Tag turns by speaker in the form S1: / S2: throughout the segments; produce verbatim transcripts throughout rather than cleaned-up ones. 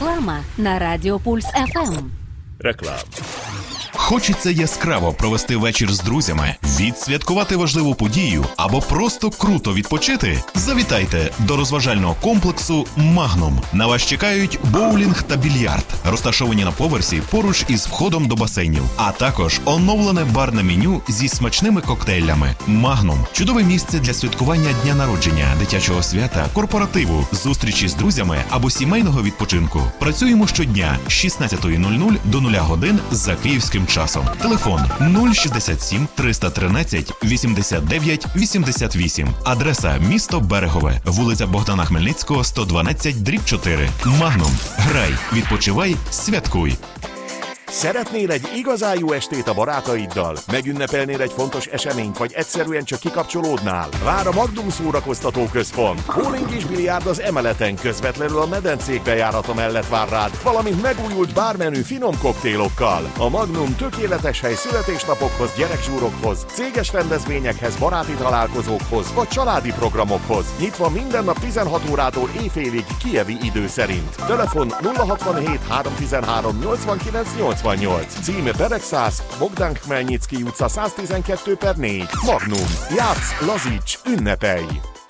S1: Реклама на Радіо Пульс еф ем.
S2: Реклама.
S3: Хочеться яскраво провести вечір з друзями, відсвяткувати важливу подію або просто круто відпочити? Завітайте до розважального комплексу «Магнум». На вас чекають боулінг та більярд, розташовані на поверсі поруч із входом до басейнів, а також оновлене барне меню зі смачними коктейлями. «Магнум» – чудове місце для святкування дня народження, дитячого свята, корпоративу, зустрічі з друзями або сімейного відпочинку. Працюємо щодня з шістнадцятої нуль-нуль до нуля годин за київським часом. Телефон нуль шістдесят сім триста тринадцять вісімдесят дев'ять вісімдесят вісім. Адреса місто Берегове, вулиця Богдана Хмельницького, сто дванадцять дріб чотири. Магнум. Грай, відпочивай, святкуй.
S2: Szeretnél egy igazán jó estét a barátaiddal? Megünnepelnél egy fontos eseményt, vagy egyszerűen csak kikapcsolódnál? Vár a Magnum Szórakoztató Központ. Bowling és biliárd az emeleten, közvetlenül a medencék bejárata mellett vár rád, valamint megújult bármenü finom koktélokkal. A Magnum tökéletes hely születésnapokhoz, gyerekzsúrokhoz, céges rendezvényekhez, baráti találkozókhoz, vagy családi programokhoz. Nyitva minden nap tizenhat órától éjfélig kijevi idő szerint. Telefon nulla hatvanhét háromszáztizenhárom nyolcvankilenc nyolcvannyolc. Címe Beregszász, Bogdán Khmelnycki utca száztizenkettő per négy. Magnum. Játsz, lazíts, ünnepelj!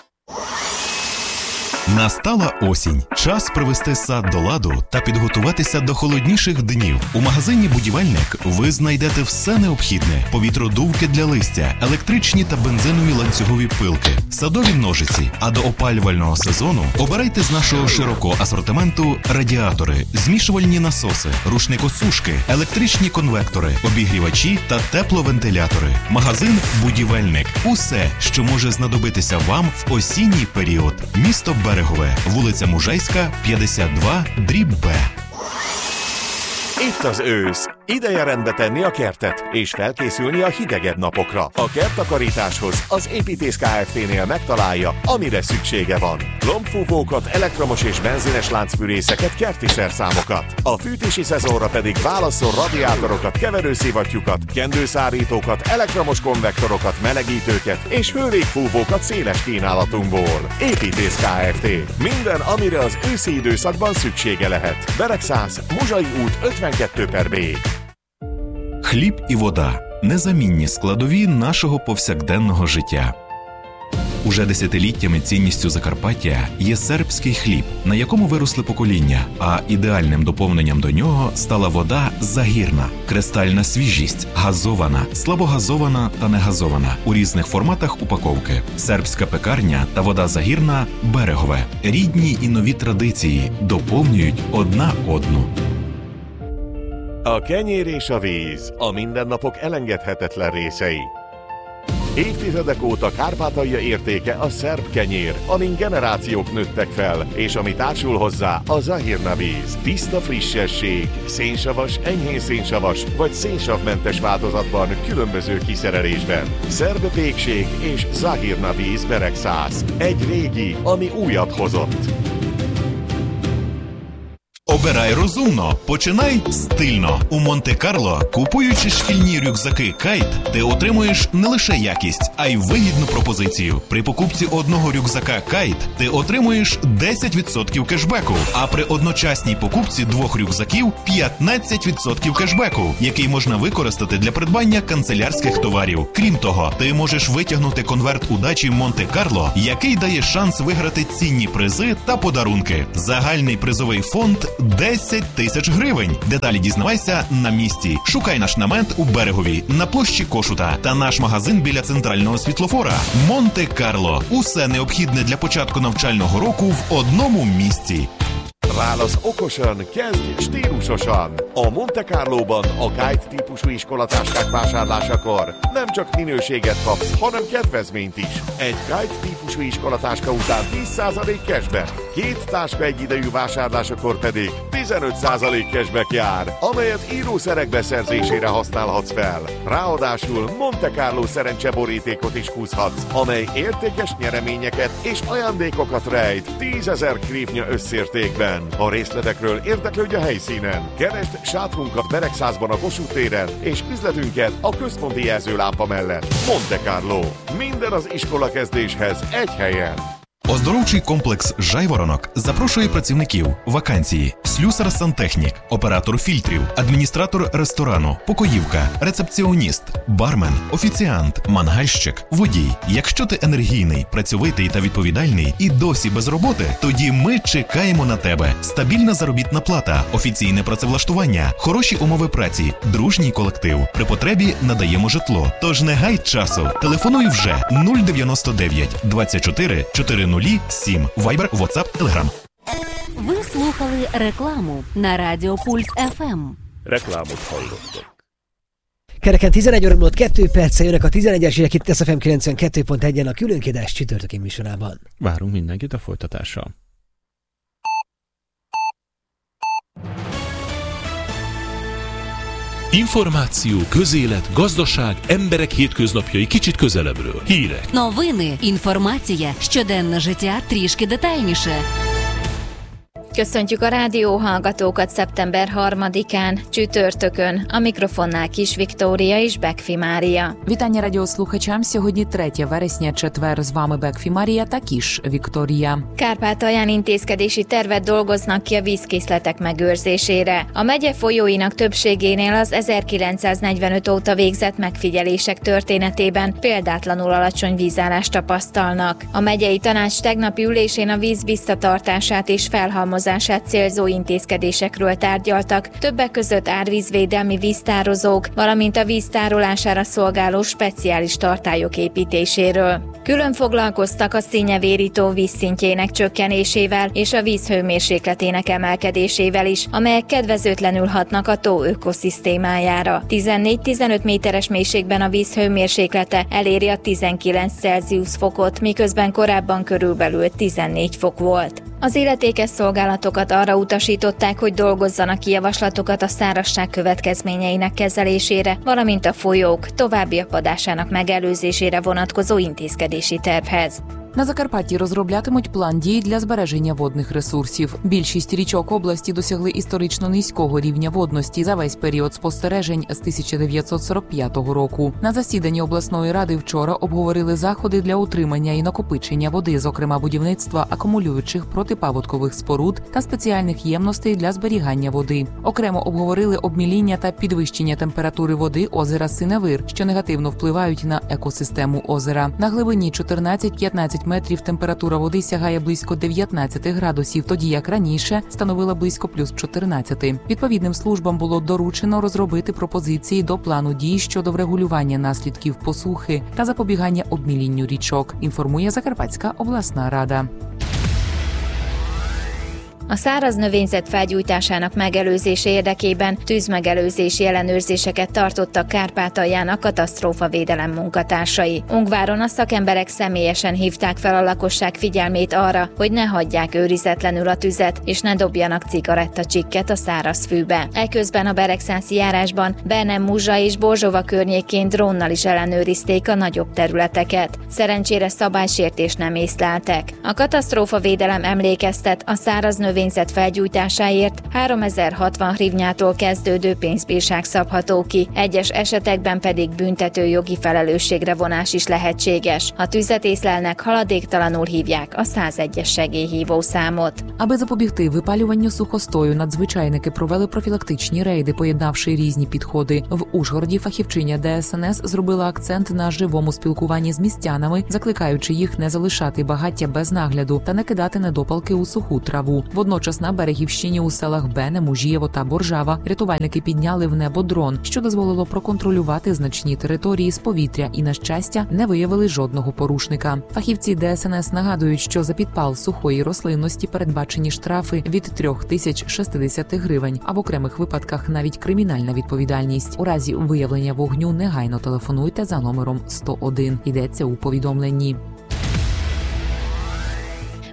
S3: Настала осінь. Час привести сад до ладу та підготуватися до холодніших днів. У магазині «Будівельник» ви знайдете все необхідне: повітродувки для листя, електричні та бензинові ланцюгові пилки, садові ножиці. А до опалювального сезону обирайте з нашого широкого асортименту радіатори, змішувальні насоси, рушникосушки, електричні конвектори, обігрівачі та тепловентилятори. Магазин «Будівельник» – усе, що може знадобитися вам в осінній період. Місто Берегове, вулиця Мужейська, п'ятдесят два дріб Б.
S2: Itt az ősz. Ideje rendbe tenni a kertet, és felkészülni a hidegebb napokra. A kerttakarításhoz az Építész Kft-nél megtalálja, amire szüksége van. Lombfúvókat, elektromos és benzines láncfűrészeket, kerti szerszámokat. A fűtési szezonra pedig válasszon radiátorokat, keverőszivattyúkat, kendőszárítókat, elektromos konvektorokat, melegítőket és hőlégfúvókat széles kínálatunkból. Építész Kft. Minden, amire az őszi időszakban szüksége lehet. Beregszász, Muzsai út ötvenkettő per B.
S3: Хліб і вода – незамінні складові нашого повсякденного життя. Уже десятиліттями цінністю Закарпаття є сербський хліб, на якому виросли покоління, а ідеальним доповненням до нього стала вода Загірна. Кристальна свіжість, газована, слабогазована та негазована у різних форматах упаковки. Сербська пекарня та вода Загірна – Берегове. Рідні і нові традиції доповнюють одна одну.
S2: A kenyér és a víz, a mindennapok elengedhetetlen részei. Évtizedek óta Kárpátalja értéke a szerb kenyér, amin generációk nőttek fel, és ami társul hozzá a Zahirna víz. Tiszta frissesség, szénsavas, enyhén szénsavas vagy szénsavmentes változatban, különböző kiszerelésben. Szerb pékség és Zahirna víz Beregszász. Egy régi, ami újat hozott.
S3: Обирай розумно, починай стильно. У Монте-Карло, купуючи шкільні рюкзаки «Кайт», ти отримуєш не лише якість, а й вигідну пропозицію. При покупці одного рюкзака «Кайт» ти отримуєш десять відсотків кешбеку, а при одночасній покупці двох рюкзаків – п'ятнадцять відсотків кешбеку, який можна використати для придбання канцелярських товарів. Крім того, ти можеш витягнути конверт удачі Монте-Карло, який дає шанс виграти цінні призи та подарунки. Загальний призовий фонд – десять тисяч гривень. Деталі дізнавайся на місці. Шукай наш намет у Берегові, на площі Кошута та наш магазин біля центрального світлофора. Монте-Карло. Усе необхідне для початку навчального року в одному місці.
S2: Válasz okosan, kezdj stílusosan! A Monte Carlóban a Kite típusú iskolatáskák vásárlásakor nem csak minőséget kapsz, hanem kedvezményt is. Egy Kite típusú iskolatáska után tíz százalék cashback. Két táska egyidejű vásárlásakor pedig tizenöt százalék cashback jár, amelyet írószerek beszerzésére használhatsz fel. Ráadásul Monte Carlo szerencseborítékot is húzhatsz, amely értékes nyereményeket és ajándékokat rejt tízezer krívnya összértékben. A részletekről érdeklődj a helyszínen. Keresd sátrunkat Beregszászban a Kossuth téren, és üzletünket a központi jelzőlámpa mellett. Monte Carlo. Minden az iskolakezdéshez egy helyen.
S3: Оздоровчий комплекс «Жайворонок» запрошує працівників. Вакансії: слюсар-сантехнік, оператор фільтрів, адміністратор ресторану, покоївка, рецепціоніст, бармен, офіціант, мангальщик, водій. Якщо ти енергійний, працьовитий та відповідальний і досі без роботи, тоді ми чекаємо на тебе. Стабільна заробітна плата, офіційне працевлаштування, хороші умови праці, дружній колектив. При потребі надаємо житло. Тож не гай часу. Телефонуй вже нуль дев'яносто дев'ять двадцять чотири чотирнадцять сім. Вайбер, WhatsApp, Telegram.
S1: Ви слухали рекламу на Радіо Пульс еф ем.
S2: Reklámot hallottak.
S4: Kereken tizenegy óra múlott kettő perccel jönnek a tizenegyesek, itt az ef em kilencvenkettő pont egyen a Különkiadás csütörtöki műsorában.
S5: Várunk mindenkit a folytatással.
S6: Információ, közélet, gazdaság, emberek hétköznapjai kicsit közelebbről. Hírek.
S1: Новини, інформація, щоденне життя трішки детальніше.
S7: Köszöntjük a rádióhallgatókat szeptember harmadikán, csütörtökön. A mikrofonnál Kis Viktória és Bekfi Mária.
S8: Вітання радіослухачам. Сьогодні третє вересня, четвер. З вами Бекфі Марія та Кіш Viktória.
S7: Kárpátalján intézkedési tervet dolgoznak ki a vízkészletek megőrzésére. A megye folyóinak többségénél az ezerkilencszáznegyvenöt óta végzett megfigyelések történetében példátlanul alacsony vízállást tapasztalnak. A megyei tanács tegnapi ülésén a víz visszatartását és felhalmozását célzó intézkedésekről tárgyaltak, többek között árvízvédelmi víztározók, valamint a víz tárolására szolgáló speciális tartályok építéséről. Külön foglalkoztak a színnyevérító vízszintjének csökkenésével és a víz hőmérsékletének emelkedésével is, amelyek kedvezőtlenül hatnak a tó ökoszisztémájára. tizennégy-tizenöt méteres mélységben a víz hőmérséklete eléri a tizenkilenc Celsius fokot, miközben korábban körülbelül tizennégy fok volt. Az illetékes szolgálatokat arra utasították, hogy dolgozzanak ki javaslatokat a szárazság következményeinek kezelésére, valamint a folyók további apadásának megelőzésére vonatkozó intézkedési tervhez.
S8: На Закарпатті розроблятимуть план дій для збереження водних ресурсів. Більшість річок області досягли історично низького рівня водності за весь період спостережень з тисяча дев'ятсот сорок п'ятого року. На засіданні обласної ради вчора обговорили заходи для утримання і накопичення води, зокрема будівництва акумулюючих протипаводкових споруд та спеціальних ємностей для зберігання води. Окремо обговорили обміління та підвищення температури води озера Синевир, що негативно впливають на екосистему озера. На глибині чотирнадцять-п'ятнадцять метрів температура води сягає близько дев'ятнадцять градусів, тоді як раніше становила близько плюс чотирнадцять. Відповідним службам було доручено розробити пропозиції до плану дій щодо врегулювання наслідків посухи та запобігання обмілінню річок, інформує Закарпатська обласна рада.
S7: A száraz növényzet felgyújtásának megelőzése érdekében tűzmegelőzési ellenőrzéseket tartottak Kárpátalján a katasztrófavédelem munkatársai. Ungváron a szakemberek személyesen hívták fel a lakosság figyelmét arra, hogy ne hagyják őrizetlenül a tüzet, és ne dobjanak cigarettacsikket a száraz fűbe. Eközben a Beregszászi járásban Bernem-Muzsa és Borzsova környékén drónnal is ellenőrizték a nagyobb területeket. Szerencsére szabálysértést nem észleltek. A katasztrófavédelem emlékeztet a száraz növényzet felgyújtásáért háromezer-hatvan hrivnyától kezdődő pénzbírság szabható ki, egyes esetekben pedig büntető jogi felelősségre vonás is lehetséges. Ha tüzet észlelnek, haladéktalanul hívják a százegyes segélyhívó számot.
S8: Аби запобігти випалюванню сухостою, надзвичайники провели профілактичні рейди, поєднавши різні підходи. В Ужгороді фахівчиня де ес ен ес зробила акцент на живому спілкуванні з містянами, закликаючи їх не залишати багаття без нагляду та не кидати недопалки у суху траву. Водночас на Берегівщині у селах Бене, Мужієво та Боржава рятувальники підняли в небо дрон, що дозволило проконтролювати значні території з повітря і, на щастя, не виявили жодного порушника. Фахівці де ес ен ес нагадують, що за підпал сухої рослинності передбачені штрафи від трьох тисяч шістдесят гривень, а в окремих випадках навіть кримінальна відповідальність. У разі виявлення вогню негайно телефонуйте за номером сто один. Йдеться у повідомленні.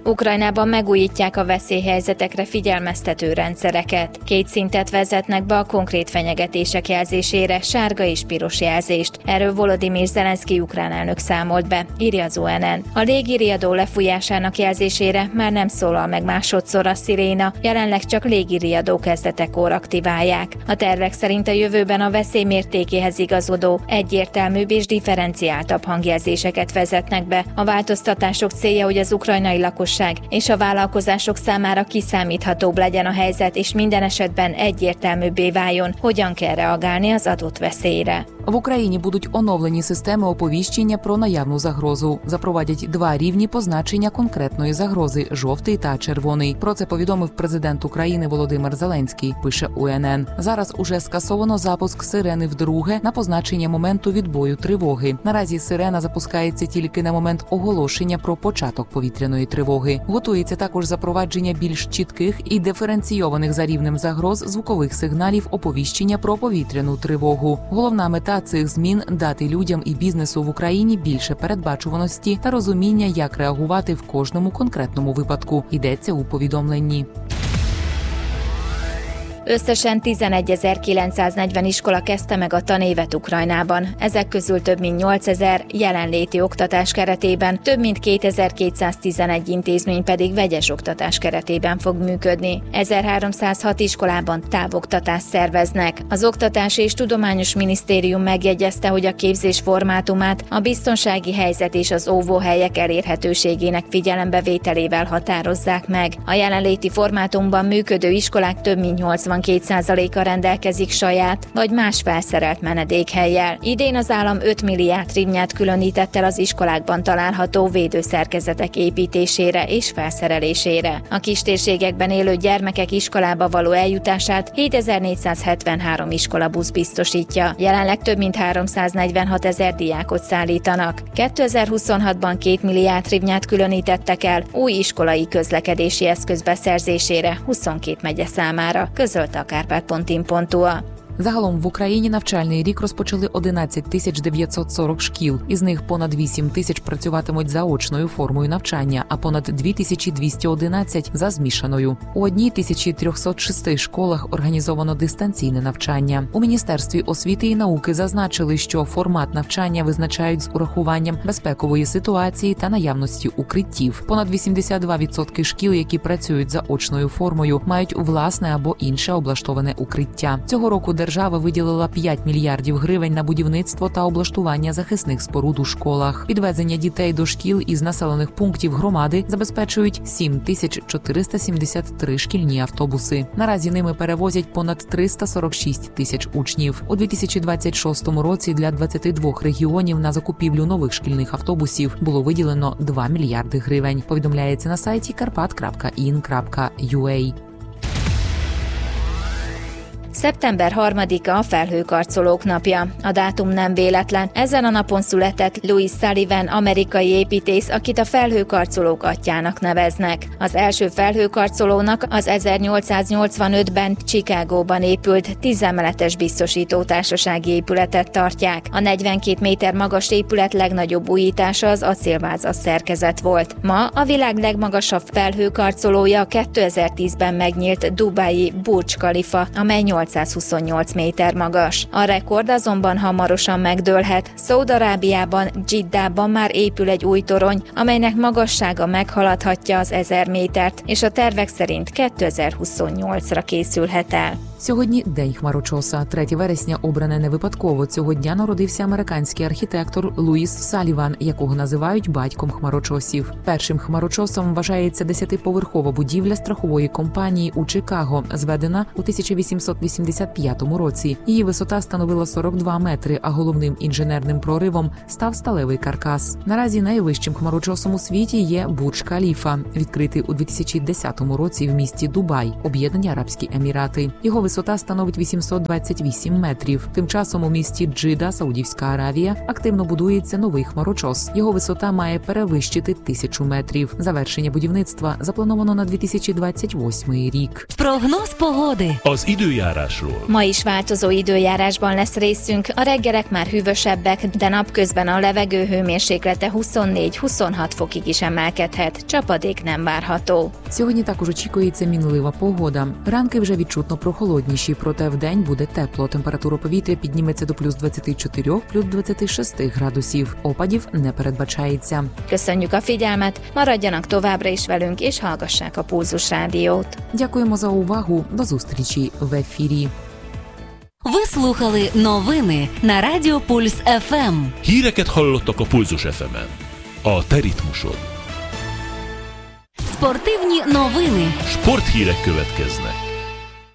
S7: Ukrajnában megújítják a veszélyhelyzetekre figyelmeztető rendszereket. Két szintet vezetnek be a konkrét fenyegetések jelzésére, sárga és piros jelzést. Erről Volodymyr Zelenszky ukrán elnök számolt be, írja az o en en. A légiriadó lefújásának jelzésére már nem szólal meg másodszor a sziréna, jelenleg csak légiriadó kezdetekor aktiválják. A tervek szerint a jövőben a veszély mértékéhez igazodó, egyértelműbb és differenciáltabb hangjelzéseket vezetnek be. A változtatások célja, hogy az ukrajnai lakosság és a vállalkozások számára kiszámíthatóbb legyen a helyzet, és minden esetben egyértelműbbé váljon, hogyan kell reagálni az adott veszélyre.
S8: В Україні будуть оновлені системи оповіщення про наявну загрозу. Запровадять два рівні позначення конкретної загрози – жовтий та червоний. Про це повідомив президент України Володимир Зеленський, пише о ен ен. Зараз уже скасовано запуск сирени вдруге на позначення моменту відбою тривоги. Наразі сирена запускається тільки на момент оголошення про початок повітряної тривоги. Готується також запровадження більш чітких і диференційованих за рівнем загроз звукових сигналів оповіщення про повітряну тривогу. Головна мета цих змін – дати людям і бізнесу в Україні більше передбачуваності та розуміння, як реагувати в кожному конкретному випадку, йдеться у повідомленні.
S7: Összesen tizenegyezer-kilencszáznegyven iskola kezdte meg a tanévet Ukrajnában. Ezek közül több mint nyolcezer jelenléti oktatás keretében, több mint kétezer-kétszáztizenegy intézmény pedig vegyes oktatás keretében fog működni. ezerháromszázhat iskolában távoktatást szerveznek. Az Oktatási és Tudományos Minisztérium megjegyezte, hogy a képzés formátumát a biztonsági helyzet és az óvóhelyek elérhetőségének figyelembevételével határozzák meg. A jelenléti formátumban működő iskolák több mint nyolcvankét százaléka rendelkezik saját vagy más felszerelt menedékhellyel. Idén az állam öt milliárd hrivnyát különített el az iskolákban található védőszerkezetek építésére és felszerelésére. A kistérségekben élő gyermekek iskolába való eljutását hétezer-négyszázhetvenhárom iskolabusz biztosítja. Jelenleg több mint háromszáznegyvenhat ezer diákot szállítanak. kétezer-huszonhatban két milliárd hrivnyát különítettek el új iskolai közlekedési eszköz beszerzésére huszonkét megye számára, közölte a kárpát pont in pont u a.
S8: Загалом в Україні навчальний рік розпочали одинадцять тисяч дев'ятсот сорок шкіл. Із них понад вісім тисяч працюватимуть заочною формою навчання, а понад дві тисячі двісті одинадцять – за змішаною. У одній тисячі трьохсот шести школах організовано дистанційне навчання. У Міністерстві освіти і науки зазначили, що формат навчання визначають з урахуванням безпекової ситуації та наявності укриттів. Понад вісімдесят два відсотки шкіл, які працюють заочною формою, мають власне або інше облаштоване укриття. Цього року держава виділила п'ять мільярдів гривень на будівництво та облаштування захисних споруд у школах. Підвезення дітей до шкіл із населених пунктів громади забезпечують сім тисяч чотириста сімдесят три шкільні автобуси. Наразі ними перевозять понад триста сорок шість тисяч учнів. У дві тисячі двадцять шостому році для двадцяти двох регіонів на закупівлю нових шкільних автобусів було виділено два мільярди гривень. Повідомляється на сайті карпат крапка ін крапка ю а.
S7: Szeptember harmadika a felhőkarcolók napja. A dátum nem véletlen. Ezen a napon született Louis Sullivan, amerikai építész, akit a felhőkarcolók atyjának neveznek. Az első felhőkarcolónak az ezernyolcszáznyolcvanötben Chicagóban épült tízemeletes biztosítótársasági épületet tartják. A negyvenkét méter magas épület legnagyobb újítása az acélvázas szerkezet volt. Ma a világ legmagasabb felhőkarcolója kétezer-tízben megnyílt dubai Burj Khalifa, amely nyolcszázhuszonnyolc méter magas. A rekord azonban hamarosan megdőlhet. Szaúd-Arábiában, Dzsiddában már épül egy új torony, amelynek magassága meghaladhatja az ezer métert, és a tervek szerint kétezer-huszonnyolcra készülhet el.
S8: Сьогодні День хмарочоса. третього вересня обране не випадково. Цього дня народився американський архітектор Луїс Саліван, якого називають батьком хмарочосів. Першим хмарочосом вважається десятиповерхова будівля страхової компанії у Чикаго, зведена у тисяча вісімсот вісімдесят п'ятому році. Її висота становила сорок два метри, а головним інженерним проривом став сталевий каркас. Наразі найвищим хмарочосом у світі є Бурдж Каліфа, відкритий у дві тисячі десятому році в місті Дубай, Об'єднані Арабські Емірати. Його висота становить вісімсот двадцять вісім метрів. Тим часом у місті Джида, Саудівська Аравія, активно будується новий хмарочос. Його висота має перевищити тисячу метрів. Завершення будівництва заплановано на дві тисячі двадцять восьмий рік.
S1: Прогноз погоди.
S6: Az időjárás időjárásról.
S7: Ma is változó időjárásban lesz részünk, a reggelek már hűvösebbek, de napközben a levegő hőmérséklete huszonnégy-huszonhat fokig is emelkedhet, csapadék nem várható.
S8: Сьогодні також очікується мінлива погода. Ранки вже відчутно прохолодніші, проте вдень буде тепло. Температура повітря підніметься до плюс двадцять чотири, плюс двадцять шість градусів. Опадів не передбачається.
S7: Köszönjük a figyelmet, maradjanak továbbra is velünk, és hallgassák a Pulzus Rádiót.
S8: Дякуємо за увагу. До зустрічі в ефірі.
S1: Ви слухали новини на Радіо Пульс еф ем.
S6: Híreket hallottak a Pulzus еф емен. A te ritmusod.
S1: Спортивні новини.
S6: Sporthírek következnek.